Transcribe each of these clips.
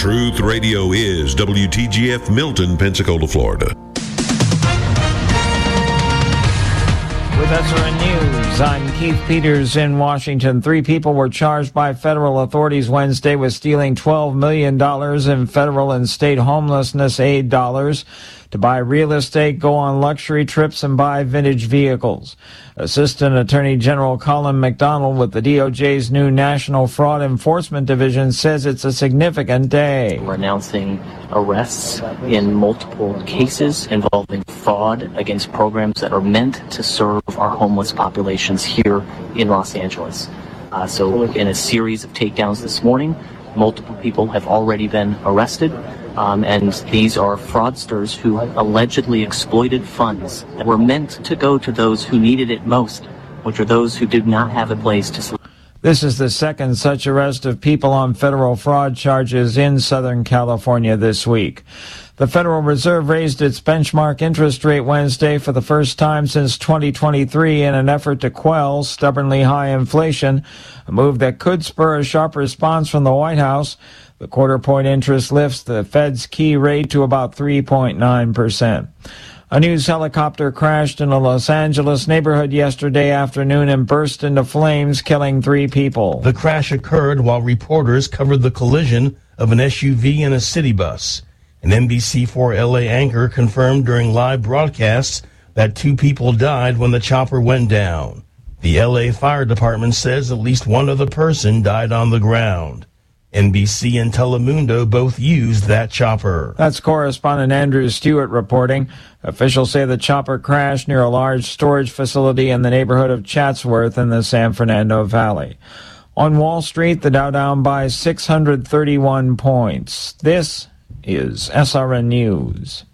Truth Radio is WTGF Milton, Pensacola, Florida. With SRN News, I'm Keith Peters in Washington. 3 people were charged by federal authorities Wednesday with stealing $12 million in federal and state homelessness aid dollars to buy real estate, go on luxury trips, and buy vintage vehicles. Assistant Attorney General Colin McDonald with the DOJ's new National Fraud Enforcement Division says it's a significant day. We're announcing arrests in multiple cases involving fraud against programs that are meant to serve our homeless populations here in Los Angeles. So in a series of takedowns this morning, multiple people have already been arrested. And these are fraudsters who allegedly exploited funds that were meant to go to those who needed it most, which are those who did not have a place to sleep. This is the second such arrest of people on federal fraud charges in Southern California this week. The Federal Reserve raised its benchmark interest rate Wednesday for the first time since 2023 in an effort to quell stubbornly high inflation, a move that could spur a sharp response from the White House. The quarter-point interest lifts the Fed's key rate to about 3.9%. A news helicopter crashed in a Los Angeles neighborhood yesterday afternoon and burst into flames, killing 3 people. The crash occurred while reporters covered the collision of an SUV and a city bus. An NBC4 LA anchor confirmed during live broadcasts that 2 people died when the chopper went down. The LA Fire Department says at least one other person died on the ground. NBC and Telemundo both used that chopper. That's correspondent Andrew Stewart reporting. Officials say the chopper crashed near a large storage facility in the neighborhood of Chatsworth in the San Fernando Valley. On Wall Street, the Dow down by 631 points. This is SRN News.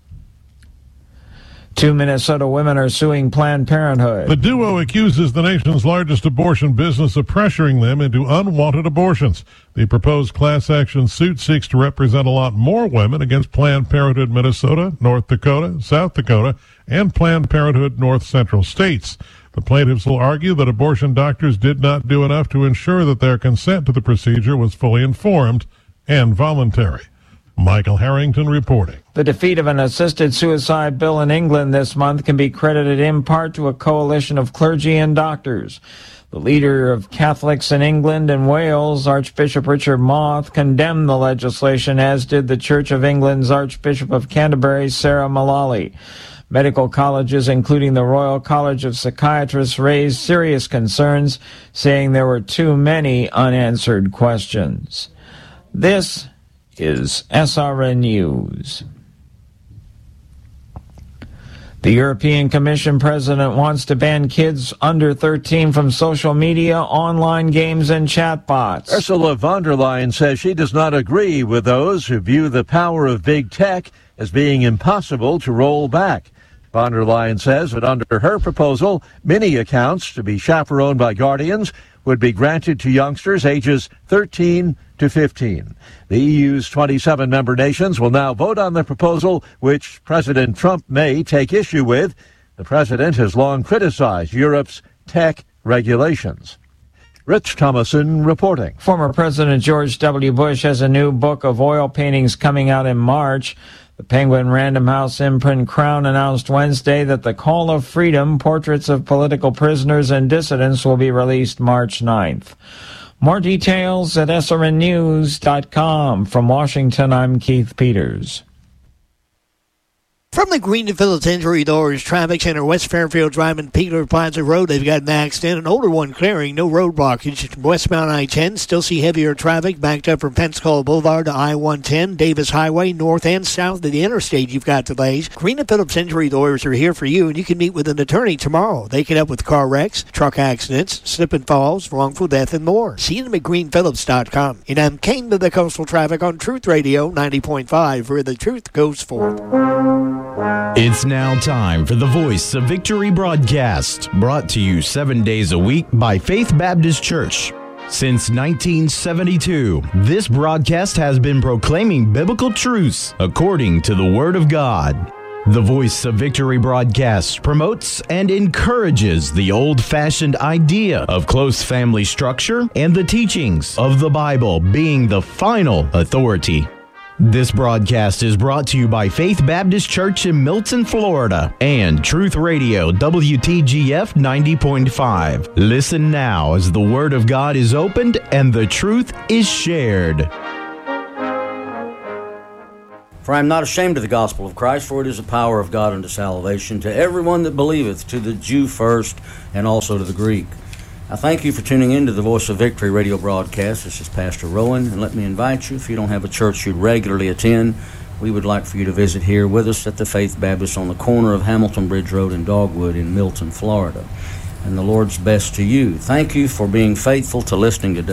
2 Minnesota women are suing Planned Parenthood. The duo accuses the nation's largest abortion business of pressuring them into unwanted abortions. The proposed class action suit seeks to represent a lot more women against Planned Parenthood Minnesota, North Dakota, South Dakota, and Planned Parenthood North Central states. The plaintiffs will argue that abortion doctors did not do enough to ensure that their consent to the procedure was fully informed and voluntary. Michael Harrington reporting. The defeat of an assisted suicide bill in England this month can be credited in part to a coalition of clergy and doctors. The leader of Catholics in England and Wales, Archbishop Richard Moth, condemned the legislation, as did the Church of England's Archbishop of Canterbury, Sarah Mullally. Medical colleges, including the Royal College of Psychiatrists, raised serious concerns, saying there were too many unanswered questions. This is SRN News. The European Commission president wants to ban kids under 13 from social media, online games, and chatbots. Ursula von der Leyen says she does not agree with those who view the power of big tech as being impossible to roll back. Von der Leyen says that under her proposal, many accounts to be chaperoned by guardians would be granted to youngsters ages 13 to 15. The EU's 27 member nations will now vote on the proposal, which President Trump may take issue with. The president has long criticized Europe's tech regulations. Rich Thomason reporting. Former President George W. Bush has a new book of oil paintings coming out in March. The Penguin Random House imprint Crown announced Wednesday that The Call of Freedom, Portraits of Political Prisoners and Dissidents, will be released March 9th. More details at srnnews.com. From Washington, I'm Keith Peters. From the Greenfield Century Doors Traffic Center, West Fairfield Drive and Peeler Plaza Road, they've got an accident, an older one clearing, no road blockage. Westbound I-10, still see heavier traffic backed up from Pensacola Boulevard to I-110, Davis Highway, north and south of the interstate. You've got delays. Greenfield Century Doors are here for you, and you can meet with an attorney tomorrow. They can help with car wrecks, truck accidents, slip and falls, wrongful death, and more. See them at greenphillips.com. And I'm Kane with the Coastal Traffic on Truth Radio 90.5, where the truth goes forth. It's now time for the Voice of Victory broadcast, brought to you 7 days a week by Faith Baptist Church. Since 1972, this broadcast has been proclaiming biblical truths according to the Word of God. The Voice of Victory broadcast promotes and encourages the old-fashioned idea of close family structure and the teachings of the Bible being the final authority. This broadcast is brought to you by Faith Baptist Church in Milton, Florida, and Truth Radio, WTGF 90.5. Listen now as the Word of God is opened and the truth is shared. For I am not ashamed of the gospel of Christ, for it is the power of God unto salvation to everyone that believeth, to the Jew first, and also to the Greek. I thank you for tuning in to the Voice of Victory radio broadcast. This is Pastor Rowan, and let me invite you, if you don't have a church you'd regularly attend, we would like for you to visit here with us at the Faith Baptist on the corner of Hamilton Bridge Road and Dogwood in Milton, Florida. And the Lord's best to you. Thank you for being faithful to listening to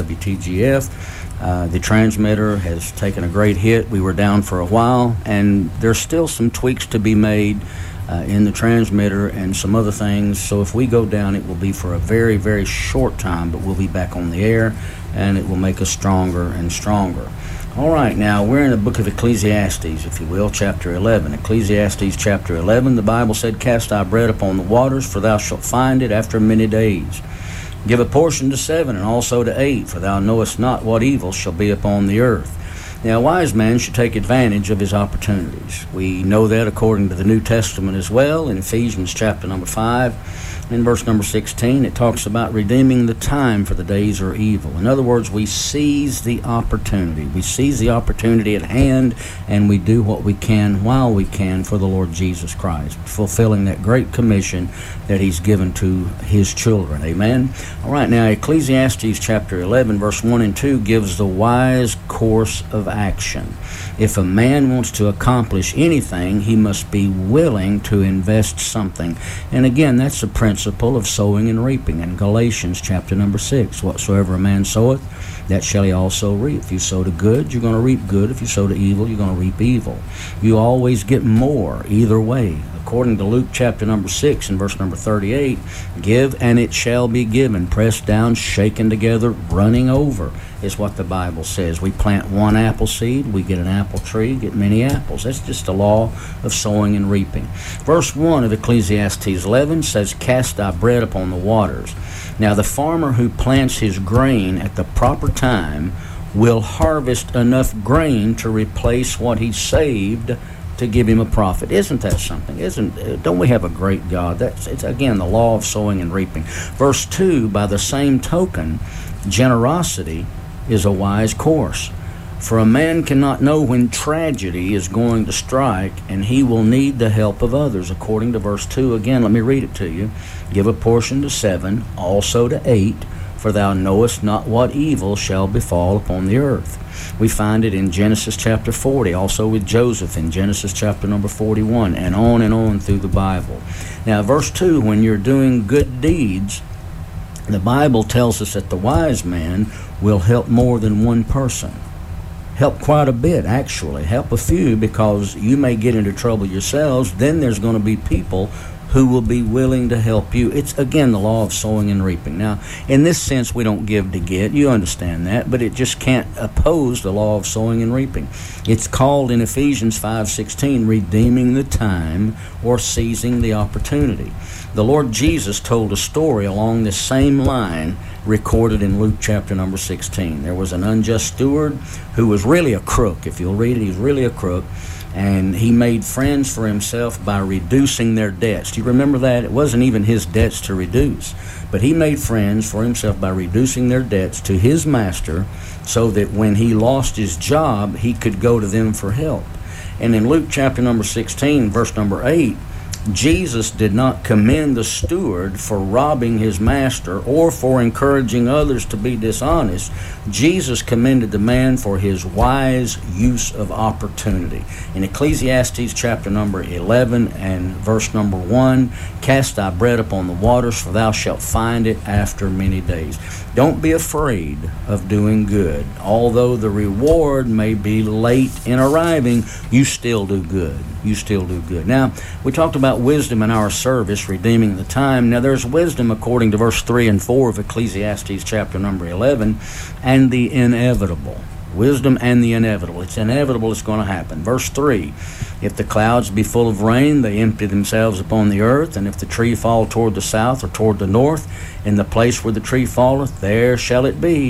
WTGF. The transmitter has taken a great hit. We were down for a while, and there's still some tweaks to be made in the transmitter and some other things. So if we go down, it will be for a very, very short time, but we'll be back on the air, and it will make us stronger and stronger. All right, now we're in the book of Ecclesiastes, if you will, chapter 11. Ecclesiastes chapter 11, the Bible said, "Cast thy bread upon the waters, for thou shalt find it after many days. Give a portion to 7, and also to 8, for thou knowest not what evil shall be upon the earth." Now, a wise man should take advantage of his opportunities. We know that according to the New Testament as well. In Ephesians chapter number 5, in verse number 16, it talks about redeeming the time, for the days are evil. In other words, we seize the opportunity. We seize the opportunity at hand, and we do what we can while we can for the Lord Jesus Christ, fulfilling that great commission that He's given to His children. Amen? All right, now Ecclesiastes chapter 11, verse 1 and 2 gives the wise course of action. If a man wants to accomplish anything, he must be willing to invest something. And again, that's the principle of sowing and reaping. In Galatians chapter number 6, whatsoever a man soweth, that shall he also reap. If you sow to good, you're going to reap good. If you sow to evil, you're going to reap evil. You always get more either way. According to Luke chapter number 6 and verse number 38, give and it shall be given, pressed down, shaken together, running over, is what the Bible says. We plant one apple seed, we get an apple tree, get many apples. That's just the law of sowing and reaping. Verse 1 of Ecclesiastes 11 says, "Cast thy bread upon the waters." Now the farmer who plants his grain at the proper time will harvest enough grain to replace what he saved to give him a profit. Isn't that something? Don't we have a great God? It's again the law of sowing and reaping. Verse 2, by the same token, generosity is a wise course. For a man cannot know when tragedy is going to strike, and he will need the help of others. According to verse 2, again, let me read it to you. Give a portion to 7, also to 8, for thou knowest not what evil shall befall upon the earth. We find it in Genesis chapter 40, also with Joseph in Genesis chapter number 41, and on through the Bible. Now, verse 2, when you're doing good deeds, the Bible tells us that the wise man will help more than one person. Help quite a bit, actually. Help a few, because you may get into trouble yourselves. Then there's going to be people who will be willing to help you. It's, again, the law of sowing and reaping. Now, in this sense, we don't give to get. You understand that, but it just can't oppose the law of sowing and reaping. It's called in Ephesians 5:16, redeeming the time or seizing the opportunity. The Lord Jesus told a story along this same line recorded in Luke chapter number 16. There was an unjust steward who was really a crook. If you'll read it, he was really a crook. And he made friends for himself by reducing their debts. Do you remember that? It wasn't even his debts to reduce. But he made friends for himself by reducing their debts to his master, so that when he lost his job, he could go to them for help. And in Luke chapter number 16, verse number 8, Jesus did not commend the steward for robbing his master or for encouraging others to be dishonest. Jesus commended the man for his wise use of opportunity. In Ecclesiastes chapter number 11 and verse number 1, cast thy bread upon the waters, for thou shalt find it after many days. Don't be afraid of doing good. Although the reward may be late in arriving, you still do good. You still do good. Now, we talked about wisdom in our service, redeeming the time. Now, there's wisdom according to verse 3 and 4 of Ecclesiastes chapter number 11, and the inevitable. Wisdom and the inevitable. It's inevitable, it's going to happen. Verse 3, if the clouds be full of rain, they empty themselves upon the earth, and if the tree fall toward the south or toward the north, in the place where the tree falleth, there shall it be.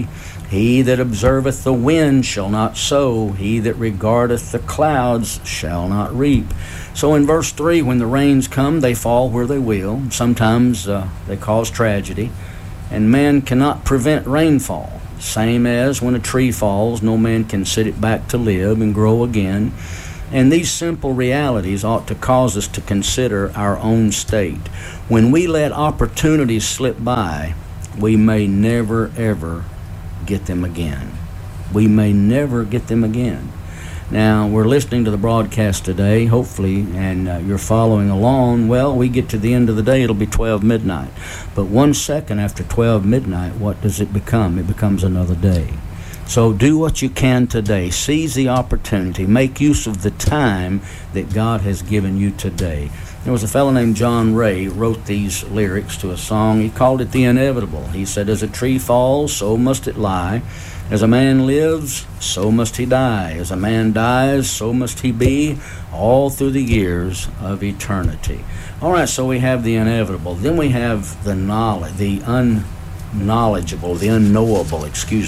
He that observeth the wind shall not sow. He that regardeth the clouds shall not reap. So in verse 3, when the rains come, they fall where they will. Sometimes they cause tragedy. And man cannot prevent rainfall. Same as when a tree falls, no man can sit it back to live and grow again. And these simple realities ought to cause us to consider our own state. When we let opportunities slip by, we may never, ever get them again. We may never get them again. Now, we're listening to the broadcast today, hopefully, and you're following along. Well, we get to the end of the day, it'll be 12 midnight. But 1 second after 12 midnight, what does it become? It becomes another day. So do what you can today. Seize the opportunity. Make use of the time that God has given you today. There was a fellow named John Ray who wrote these lyrics to a song. He called it The Inevitable. He said, as a tree falls, so must it lie. As a man lives, so must he die. As a man dies, so must he be, all through the years of eternity. All right, so we have the inevitable. Then we have the knowledge, the unknowledgeable, the unknowable,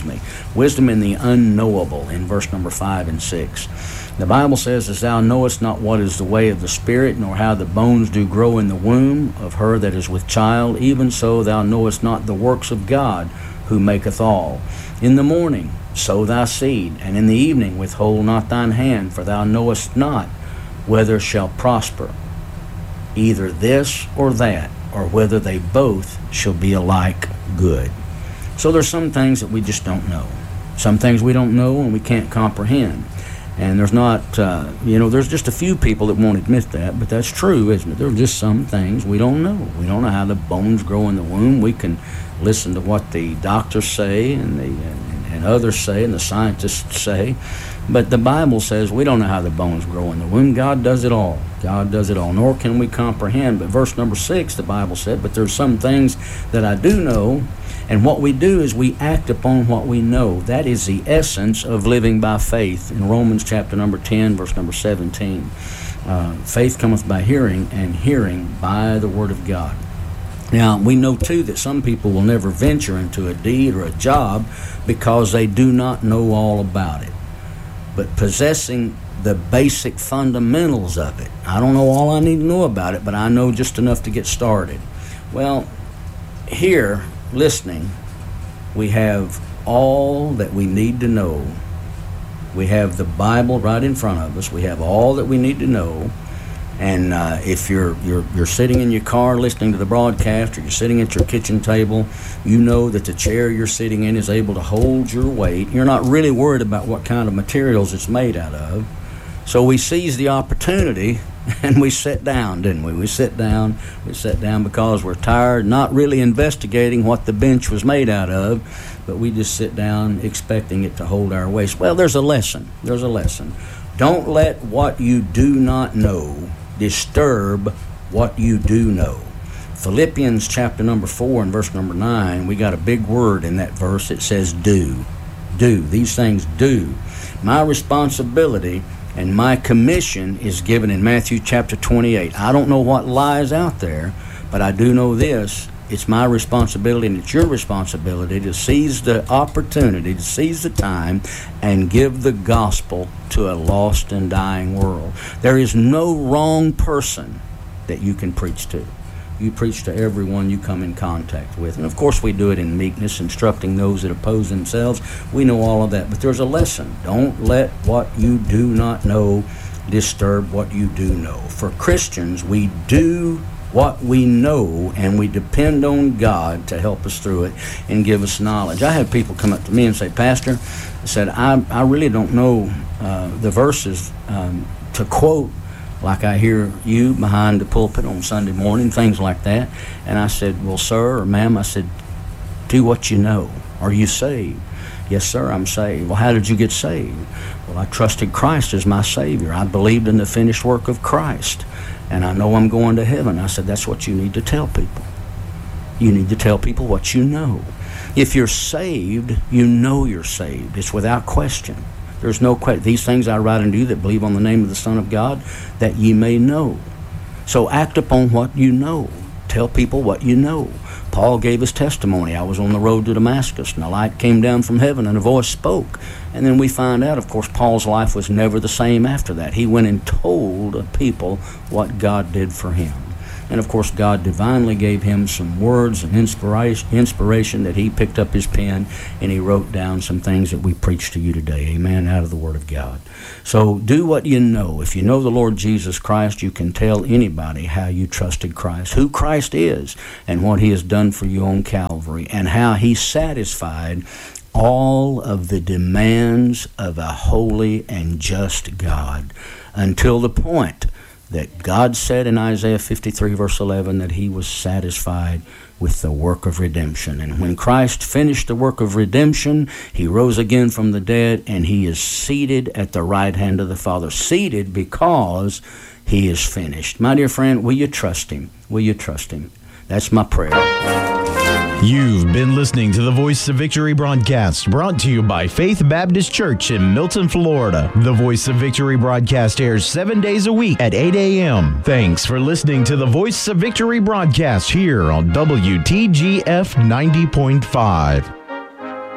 wisdom in the unknowable in verse number 5 and 6. The Bible says, as thou knowest not what is the way of the Spirit, nor how the bones do grow in the womb of her that is with child, even so thou knowest not the works of God, who maketh all. In the morning sow thy seed, and in the evening withhold not thine hand, for thou knowest not whether shall prosper, either this or that, or whether they both shall be alike good. So there's some things that we just don't know. Some things we don't know and we can't comprehend. And there's not, there's just a few people that won't admit that, but that's true, isn't it? There are just some things we don't know. We don't know how the bones grow in the womb. We can listen to what the doctors say and others say and the scientists say, but the Bible says we don't know how the bones grow in the womb. God does it all. God does it all, nor can we comprehend. But verse number 6, the Bible said, but there's some things that I do know, and what we do is we act upon what we know. That is the essence of living by faith. In Romans chapter number 10, verse number 17, faith cometh by hearing, and hearing by the word of God. Now, we know, too, that some people will never venture into a deed or a job because they do not know all about it. But possessing the basic fundamentals of it, I don't know all I need to know about it, but I know just enough to get started. Well, here, listening, we have all that we need to know. We have the Bible right in front of us. We have all that we need to know. And if you're sitting in your car listening to the broadcast, or you're sitting at your kitchen table, you know that the chair you're sitting in is able to hold your weight. You're not really worried about what kind of materials it's made out of. So we seize the opportunity and we sit down, didn't we? We sit down because we're tired, not really investigating what the bench was made out of, but we just sit down expecting it to hold our waist. Well, there's a lesson. Don't let what you do not know disturb what you do know. Philippians chapter number 4 and verse number 9, we got a big word in that verse. It says do. Do. These things do. My responsibility and my commission is given in Matthew chapter 28. I don't know what lies out there, but I do know this. It's my responsibility and it's your responsibility to seize the opportunity, to seize the time, and give the gospel to a lost and dying world. There is no wrong person that you can preach to. You preach to everyone you come in contact with. And of course we do it in meekness, instructing those that oppose themselves. We know all of that. But there's a lesson. Don't let what you do not know disturb what you do know. For Christians, we do what we know, and we depend on God to help us through it and give us knowledge. I have people come up to me and say, Pastor, I said, I really don't know the verses to quote like I hear you behind the pulpit on Sunday morning, things like that. And I said, well, sir or ma'am, I said, do what you know. Are you saved? Yes, sir, I'm saved. Well, how did you get saved? Well, I trusted Christ as my Savior. I believed in the finished work of Christ. And I know I'm going to heaven. I said, that's what you need to tell people. You need to tell people what you know. If you're saved, you know you're saved. It's without question. There's no question. These things I write unto you that believe on the name of the Son of God, that ye may know. So act upon what you know. Tell people what you know. Paul gave his testimony. I was on the road to Damascus, and a light came down from heaven, and a voice spoke. And then we find out, of course, Paul's life was never the same after that. He went and told people what God did for him. And, of course, God divinely gave him some words and inspiration that he picked up his pen and he wrote down some things that we preach to you today, amen, out of the Word of God. So do what you know. If you know the Lord Jesus Christ, you can tell anybody how you trusted Christ, who Christ is, and what he has done for you on Calvary, and how he satisfied all of the demands of a holy and just God until the point that God said in Isaiah 53 verse 11 that he was satisfied with the work of redemption. And when Christ finished the work of redemption, he rose again from the dead, and he is seated at the right hand of the Father. Seated because he is finished. My dear friend, will you trust him? Will you trust him? That's my prayer. You've been listening to the Voice of Victory broadcast, brought to you by Faith Baptist Church in Milton, Florida. The Voice of Victory broadcast airs 7 days a week at 8 a.m. Thanks for listening to the Voice of Victory broadcast here on WTGF 90.5.